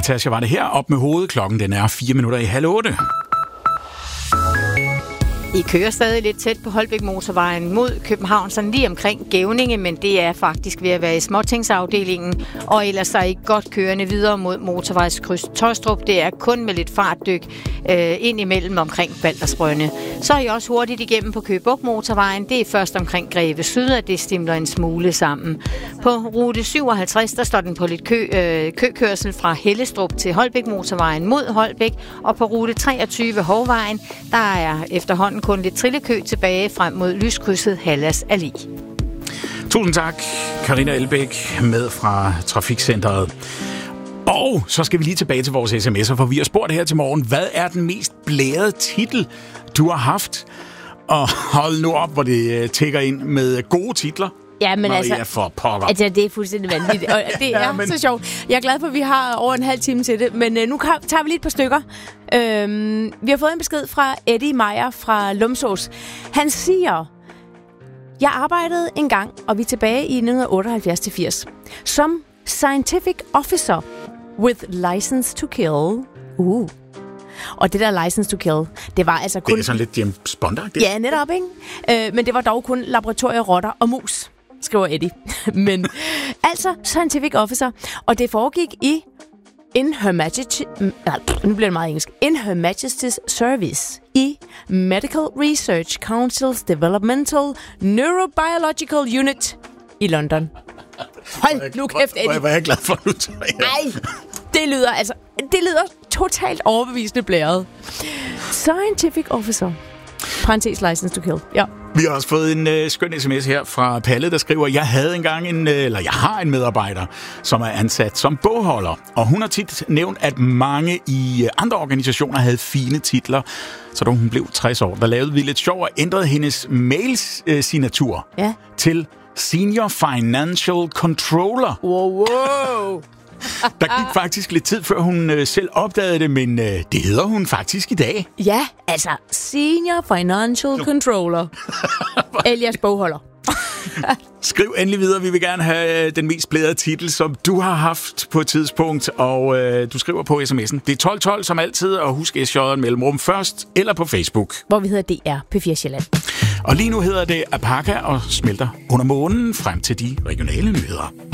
Natasha var det her. Op med hovedet. Klokken den er 7:04. I kører stadig lidt tæt på Holbæk Motorvejen mod København, sådan lige omkring Gævninge, men det er faktisk ved at være i småtingsafdelingen, og ellers er I godt kørende videre mod motorvejskryds Tåstrup. Det er kun med lidt fartdyk ind imellem omkring Baldersbrønde. Så er I også hurtigt igennem på Køge Bugt Motorvejen. Det er først omkring Greve Syd, at det stimler en smule sammen. På rute 57, der står den på lidt køkørsel fra Hellestrup til Holbæk Motorvejen mod Holbæk, og på rute 23 Hovvejen, der er efterhånden kun lidt trillekø tilbage frem mod lyskrydset Hallas Allé. Tusind tak, Carina Elbæk med fra Trafikcenteret. Og så skal vi lige tilbage til vores sms'er, for vi har spurgt her til morgen, hvad er den mest blærede titel, du har haft? Og hold nu op, hvor det tækker ind med gode titler. Ja, men Maria, for pokker. Altså, det er fuldstændig vanvittigt, og det er så sjovt. Jeg er glad for, at vi har over en halv time til det, men nu tager vi lige et par stykker. Vi har fået en besked fra Eddie Meyer fra Lumsås. Han siger, jeg arbejdede en gang, og vi er tilbage i 1978-80, som scientific officer with license to kill. Og det der license to kill, det var altså kun... Det er sådan lidt James Bond-agtigt. Ja, netop, ikke? Men det var dog kun laboratorierotter og mus, skriver Eddie. Men altså scientific officer. Og det foregik i In Her Majesty's Service i Medical Research Council's Developmental Neurobiological Unit i London. Hold nu kæft, Eddie. Hvor er jeg glad for, at du tager. Ej, det lyder totalt overbevisende blæret. Scientific officer. Parentes license to kill. Ja. Vi har også fået en skøn sms her fra Palle, der skriver, jeg har en medarbejder, som er ansat som bogholder. Og hun har tit nævnt, at mange i andre organisationer havde fine titler. Så da hun blev 60 år, der lavede vi lidt sjov og ændrede hendes mails-signatur til Senior Financial Controller. Wow. Der gik faktisk lidt tid, før hun selv opdagede det, men det hedder hun faktisk i dag. Ja, altså Senior Financial Controller. Alias bogholder. Skriv endelig videre. Vi vil gerne have den mest blærede titel, som du har haft på et tidspunkt, og du skriver på sms'en. Det er 1212 som altid, og husk SJ'en mellemrum først, eller på Facebook. Hvor vi hedder DR P4 Sjælland. Og lige nu hedder det Alpaca og smelter under månen frem til de regionale nyheder.